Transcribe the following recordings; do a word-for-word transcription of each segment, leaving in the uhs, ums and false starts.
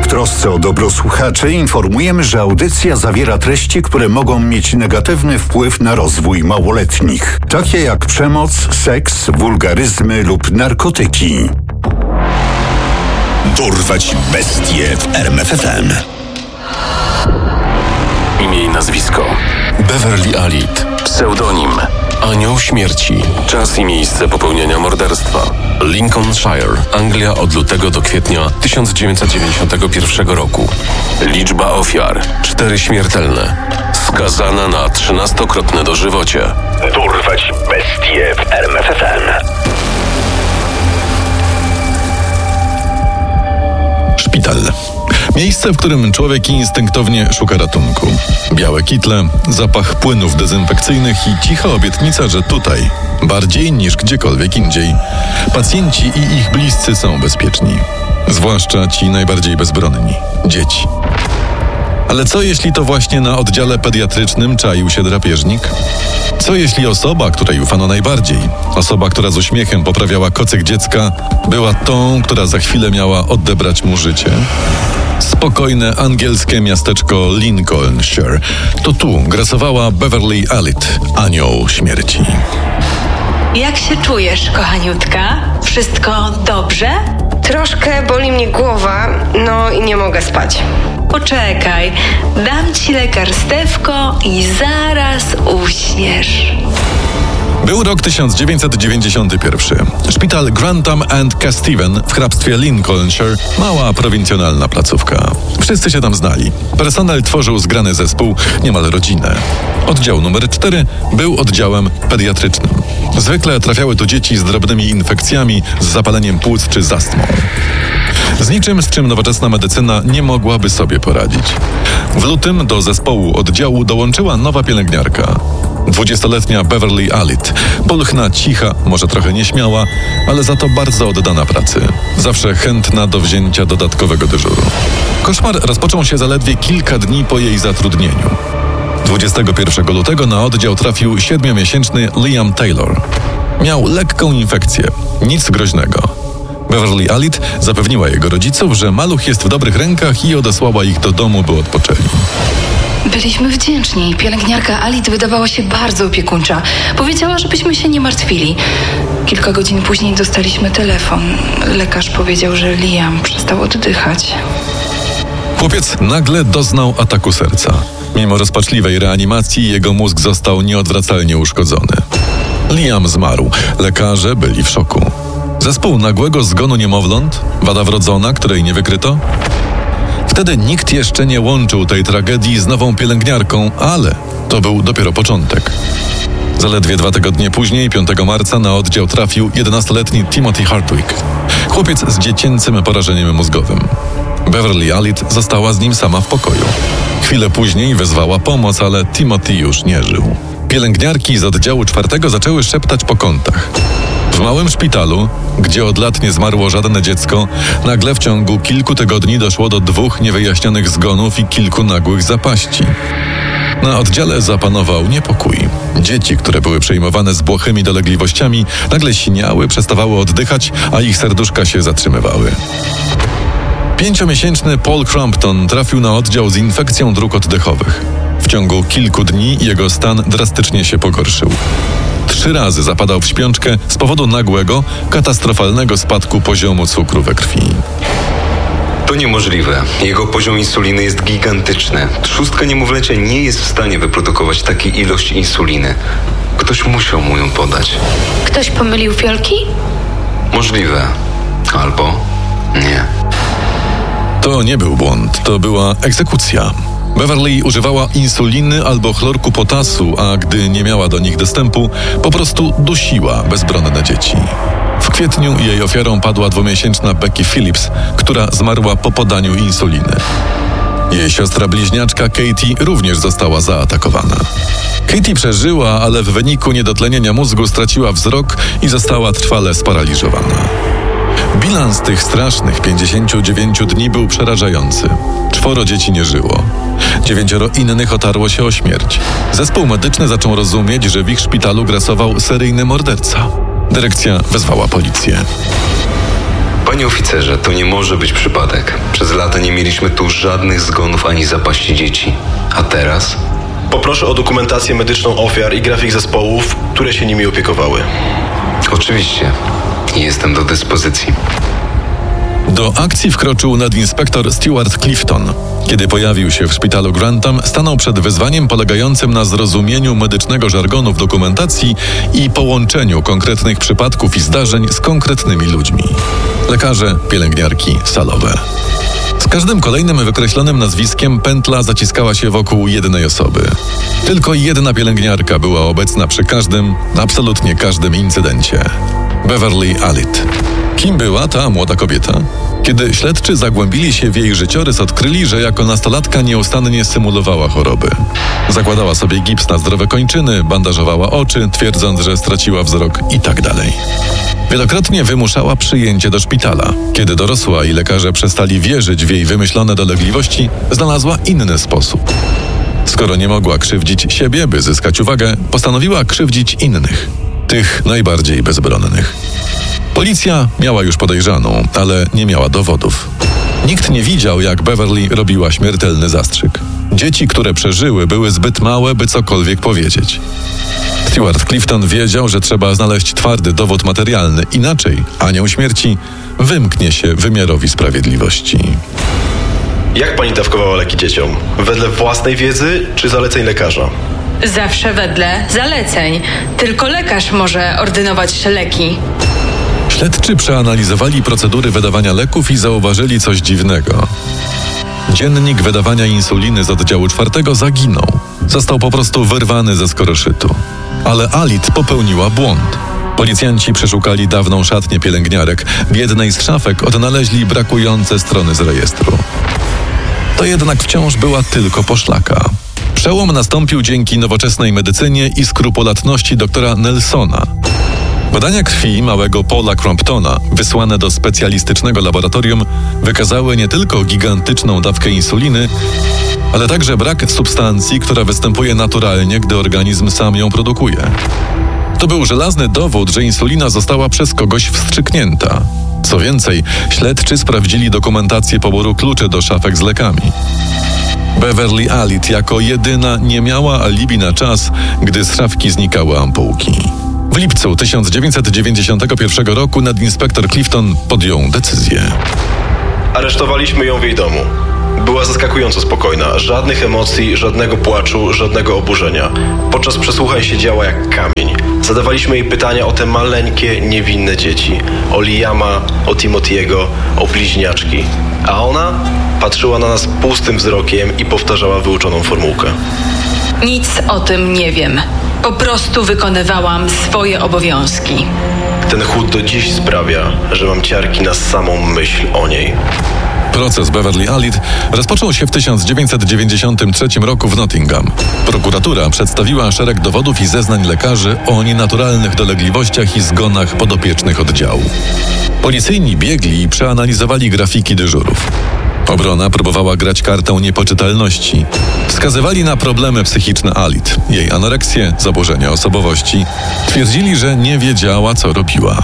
W trosce o dobro słuchaczy informujemy, że audycja zawiera treści, które mogą mieć negatywny wpływ na rozwój małoletnich, takie jak przemoc, seks, wulgaryzmy lub narkotyki. Dorwać bestie w R M F F M. Imię i nazwisko: Beverly Alid. Pseudonim: Anioł Śmierci. Czas i miejsce popełnienia morderstwa: Lincolnshire, Anglia, od lutego do kwietnia tysiąc dziewięćset dziewięćdziesiątego pierwszego roku. Liczba ofiar: cztery śmiertelne. Skazana na trzynastokrotne dożywocie. Dorwać bestie w R M F F M. Szpital. Miejsce, w którym człowiek instynktownie szuka ratunku. Białe kitle, zapach płynów dezynfekcyjnych i cicha obietnica, że tutaj, bardziej niż gdziekolwiek indziej, pacjenci i ich bliscy są bezpieczni. Zwłaszcza ci najbardziej bezbronni – dzieci. Ale co jeśli to właśnie na oddziale pediatrycznym czaił się drapieżnik? Co jeśli osoba, której ufano najbardziej, osoba, która z uśmiechem poprawiała kocyk dziecka, była tą, która za chwilę miała odebrać mu życie? Spokojne angielskie miasteczko Lincolnshire. To tu grasowała Beverly Alid, Anioł Śmierci. Jak się czujesz, kochaniutka? Wszystko dobrze? Troszkę boli mnie głowa, no i nie mogę spać. Poczekaj, dam ci lekarstewko i zaraz uśniesz. Był rok tysiąc dziewięćset dziewięćdziesiąty pierwszy. Szpital Grantham and Casteven w hrabstwie Lincolnshire, mała prowincjonalna placówka. Wszyscy się tam znali. Personel tworzył zgrany zespół, niemal rodzinę. Oddział numer cztery był oddziałem pediatrycznym. Zwykle trafiały tu dzieci z drobnymi infekcjami, z zapaleniem płuc czy z astmą. Z niczym, z czym nowoczesna medycyna nie mogłaby sobie poradzić. W lutym do zespołu oddziału dołączyła nowa pielęgniarka. Dwudziestoletnia Beverly Alid. Pulchna, cicha, może trochę nieśmiała, ale za to bardzo oddana pracy. Zawsze chętna do wzięcia dodatkowego dyżuru. Koszmar rozpoczął się zaledwie kilka dni po jej zatrudnieniu. dwudziestego pierwszego lutego na oddział trafił siedmiomiesięczny Liam Taylor. Miał lekką infekcję, nic groźnego. Beverly Alid zapewniła jego rodziców, że maluch jest w dobrych rękach i odesłała ich do domu, by odpoczęli. Byliśmy wdzięczni. Pielęgniarka Alid wydawała się bardzo opiekuńcza. Powiedziała, żebyśmy się nie martwili. Kilka godzin później dostaliśmy telefon. Lekarz powiedział, że Liam przestał oddychać. Chłopiec nagle doznał ataku serca. Mimo rozpaczliwej reanimacji jego mózg został nieodwracalnie uszkodzony. Liam zmarł. Lekarze byli w szoku. Zespół nagłego zgonu niemowląt? Wada wrodzona, której nie wykryto? Wtedy nikt jeszcze nie łączył tej tragedii z nową pielęgniarką, ale to był dopiero początek. Zaledwie dwa tygodnie później, piątego marca, na oddział trafił jedenastoletni Timothy Hartwig. Chłopiec z dziecięcym porażeniem mózgowym. Beverly Alid została z nim sama w pokoju. Chwilę później wezwała pomoc, ale Timothy już nie żył. Pielęgniarki z oddziału czwartego zaczęły szeptać po kątach. W małym szpitalu, gdzie od lat nie zmarło żadne dziecko, nagle w ciągu kilku tygodni doszło do dwóch niewyjaśnionych zgonów i kilku nagłych zapaści. Na oddziale zapanował niepokój. Dzieci, które były przejmowane z błochymi dolegliwościami, nagle siniały, przestawały oddychać, a ich serduszka się zatrzymywały. Pięciomiesięczny Paul Crampton trafił na oddział z infekcją dróg oddechowych. W ciągu kilku dni jego stan drastycznie się pogorszył. Trzy razy zapadał w śpiączkę z powodu nagłego, katastrofalnego spadku poziomu cukru we krwi. To niemożliwe. Jego poziom insuliny jest gigantyczny. Trzustka niemowlęcia nie jest w stanie wyprodukować takiej ilości insuliny. Ktoś musiał mu ją podać. Ktoś pomylił fiolki? Możliwe. Albo nie. To nie był błąd, to była egzekucja. Beverly używała insuliny albo chlorku potasu, a gdy nie miała do nich dostępu, po prostu dusiła bezbronne dzieci. W kwietniu jej ofiarą padła dwumiesięczna Becky Phillips, która zmarła po podaniu insuliny. Jej siostra bliźniaczka Katie również została zaatakowana. Katie przeżyła, ale w wyniku niedotlenienia mózgu straciła wzrok i została trwale sparaliżowana. Bilans tych strasznych pięćdziesięciu dziewięciu dni był przerażający. Czworo dzieci nie żyło. Dziewięcioro innych otarło się o śmierć. Zespół medyczny zaczął rozumieć, że w ich szpitalu grasował seryjny morderca. Dyrekcja wezwała policję. Panie oficerze, to nie może być przypadek. Przez lata nie mieliśmy tu żadnych zgonów ani zapaści dzieci. A teraz? Poproszę o dokumentację medyczną ofiar i grafik zespołów, które się nimi opiekowały. Oczywiście. Jestem do dyspozycji. Do akcji wkroczył nadinspektor Stuart Clifton. Kiedy pojawił się w szpitalu Grantham, stanął przed wyzwaniem polegającym na zrozumieniu medycznego żargonu w dokumentacji i połączeniu konkretnych przypadków i zdarzeń z konkretnymi ludźmi. Lekarze, pielęgniarki, salowe. Z każdym kolejnym wykreślonym nazwiskiem pętla zaciskała się wokół jednej osoby. Tylko jedna pielęgniarka była obecna przy każdym, absolutnie każdym incydencie. Beverly Allitt. Kim była ta młoda kobieta? Kiedy śledczy zagłębili się w jej życiorys, odkryli, że jako nastolatka nieustannie symulowała choroby. Zakładała sobie gips na zdrowe kończyny, bandażowała oczy, twierdząc, że straciła wzrok i tak dalej. Wielokrotnie wymuszała przyjęcie do szpitala. Kiedy dorosła i lekarze przestali wierzyć w jej wymyślone dolegliwości, znalazła inny sposób. Skoro nie mogła krzywdzić siebie, by zyskać uwagę, postanowiła krzywdzić innych, tych najbardziej bezbronnych. Policja miała już podejrzaną, ale nie miała dowodów. Nikt nie widział, jak Beverly robiła śmiertelny zastrzyk. Dzieci, które przeżyły, były zbyt małe, by cokolwiek powiedzieć. Stuart Clifton wiedział, że trzeba znaleźć twardy dowód materialny, inaczej anioł śmierci wymknie się wymiarowi sprawiedliwości. Jak pani dawkowała leki dzieciom? Wedle własnej wiedzy czy zaleceń lekarza? Zawsze wedle zaleceń. Tylko lekarz może ordynować leki. Śledczy przeanalizowali procedury wydawania leków i zauważyli coś dziwnego. Dziennik wydawania insuliny z oddziału czwartego zaginął. Został po prostu wyrwany ze skoroszytu. Ale Allitt popełniła błąd. Policjanci przeszukali dawną szatnię pielęgniarek. W jednej z szafek odnaleźli brakujące strony z rejestru. To jednak wciąż była tylko poszlaka. Przełom nastąpił dzięki nowoczesnej medycynie i skrupulatności doktora Nelsona. Badania krwi małego Paula Cromptona, wysłane do specjalistycznego laboratorium, wykazały nie tylko gigantyczną dawkę insuliny, ale także brak substancji, która występuje naturalnie, gdy organizm sam ją produkuje. To był żelazny dowód, że insulina została przez kogoś wstrzyknięta. Co więcej, śledczy sprawdzili dokumentację poboru kluczy do szafek z lekami. Beverly Allitt jako jedyna nie miała alibi na czas, gdy z szafki znikały ampułki. W lipcu tysiąc dziewięćset dziewięćdziesiątego pierwszego roku nadinspektor Clifton podjął decyzję. Aresztowaliśmy ją w jej domu. Była zaskakująco spokojna. Żadnych emocji, żadnego płaczu, żadnego oburzenia. Podczas przesłuchań siedziała jak kamień. Zadawaliśmy jej pytania o te maleńkie, niewinne dzieci. O Liama, o Timothy'ego, o bliźniaczki. A ona patrzyła na nas pustym wzrokiem i powtarzała wyuczoną formułkę. Nic o tym nie wiem. Po prostu wykonywałam swoje obowiązki. Ten chłód do dziś sprawia, że mam ciarki na samą myśl o niej. Proces Beverly Allitt rozpoczął się w tysiąc dziewięćset dziewięćdziesiątym trzecim roku w Nottingham. Prokuratura przedstawiła szereg dowodów i zeznań lekarzy o nienaturalnych dolegliwościach i zgonach podopiecznych oddziału. Policyjni biegli i przeanalizowali grafiki dyżurów. Obrona próbowała grać kartę niepoczytalności. Wskazywali na problemy psychiczne Allitt, jej anoreksję, zaburzenia osobowości. Twierdzili, że nie wiedziała, co robiła.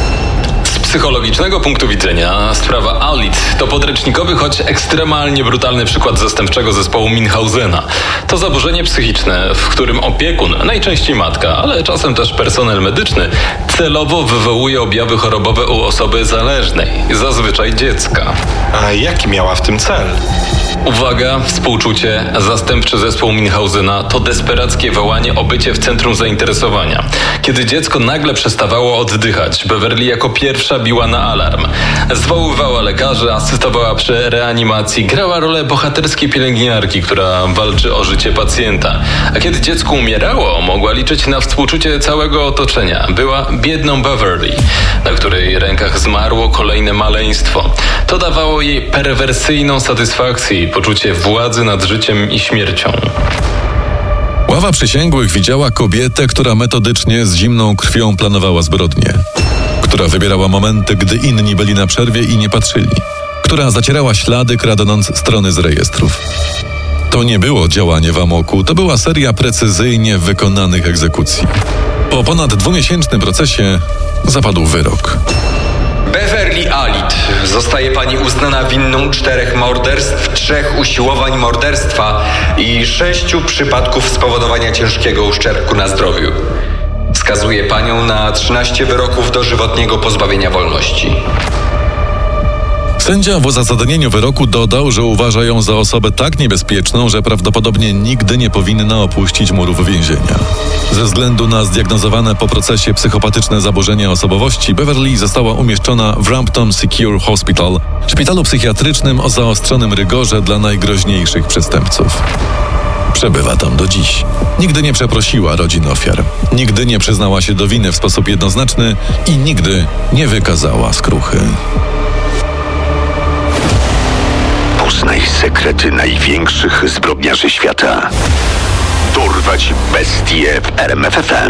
Z psychologicznego punktu widzenia sprawa Allitt to podręcznikowy, choć ekstremalnie brutalny przykład zastępczego zespołu Münchausena. To zaburzenie psychiczne, w którym opiekun, najczęściej matka, ale czasem też personel medyczny, celowo wywołuje objawy chorobowe u osoby zależnej, zazwyczaj dziecka. A jaki miała w tym cel? Uwaga, współczucie, zastępczy zespół Münchausena to desperackie wołanie o bycie w centrum zainteresowania. Kiedy dziecko nagle przestawało oddychać, Beverly jako pierwsza biła na alarm. Zwoływała lekarzy, asystowała przy reanimacji, grała rolę bohaterskiej pielęgniarki, która walczy o życie pacjenta. A kiedy dziecko umierało, mogła liczyć na współczucie całego otoczenia. Była biedną Beverly, na której rękach zmarło kolejne maleństwo. To dawało jej perwersyjną satysfakcję i poczucie władzy nad życiem i śmiercią. Ława przysięgłych widziała kobietę, która metodycznie z zimną krwią planowała zbrodnie, która wybierała momenty, gdy inni byli na przerwie i nie patrzyli, która zacierała ślady, kradnąc strony z rejestrów. To nie było działanie w amoku, to była seria precyzyjnie wykonanych egzekucji. Po ponad dwumiesięcznym procesie zapadł wyrok. Beverly Alit, zostaje pani uznana winną czterech morderstw, trzech usiłowań morderstwa i sześciu przypadków spowodowania ciężkiego uszczerbku na zdrowiu. Skazuje panią na trzynaście wyroków dożywotniego pozbawienia wolności. Sędzia w uzasadnieniu wyroku dodał, że uważa ją za osobę tak niebezpieczną, że prawdopodobnie nigdy nie powinna opuścić murów więzienia. Ze względu na zdiagnozowane po procesie psychopatyczne zaburzenia osobowości, Beverly została umieszczona w Rampton Secure Hospital, szpitalu psychiatrycznym o zaostrzonym rygorze dla najgroźniejszych przestępców. Przebywa tam do dziś. Nigdy nie przeprosiła rodzin ofiar. Nigdy nie przyznała się do winy w sposób jednoznaczny i nigdy nie wykazała skruchy. Poznaj sekrety największych zbrodniarzy świata. Dorwać bestie w R M F F M.